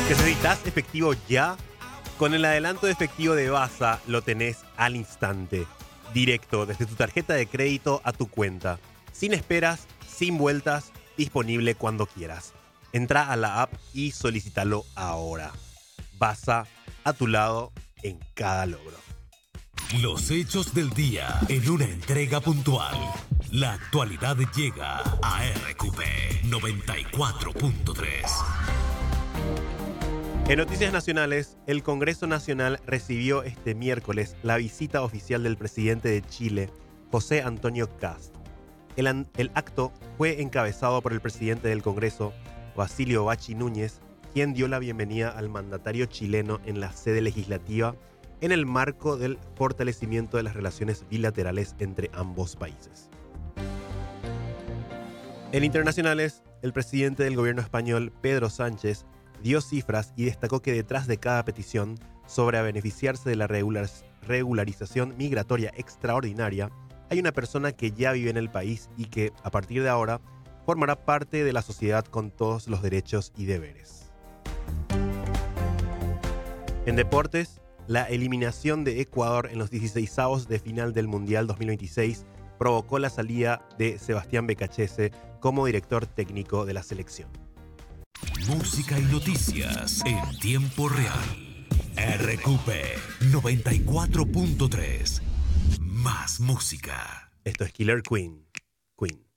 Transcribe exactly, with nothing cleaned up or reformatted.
¿Necesitas efectivo ya? Con el adelanto de efectivo de Baza lo tenés al instante, directo desde tu tarjeta de crédito a tu cuenta, sin esperas, sin vueltas, disponible cuando quieras. Entra a la app y solicítalo ahora. Baza, a tu lado en cada logro. Los hechos del día en una entrega puntual. La actualidad llega a R Q P noventa y cuatro punto tres. En noticias nacionales, el Congreso Nacional recibió este miércoles la visita oficial del presidente de Chile, José Antonio Kast. El, an- el acto fue encabezado por el presidente del Congreso, Basilio Bachi Núñez, quien dio la bienvenida al mandatario chileno en la sede legislativa en el marco del fortalecimiento de las relaciones bilaterales entre ambos países. En internacionales, el presidente del gobierno español, Pedro Sánchez, dio cifras y destacó que detrás de cada petición sobre beneficiarse de la regular- regularización migratoria extraordinaria, hay una persona que ya vive en el país y que, a partir de ahora, formará parte de la sociedad con todos los derechos y deberes. En deportes, la eliminación de Ecuador en los dieciseisavos de final del Mundial dos mil veintiséis provocó la salida de Sebastián Becachese como director técnico de la selección. Música y noticias en tiempo real. R Q P noventa y cuatro punto tres. Más música. Esto es Killer Queen. Queen.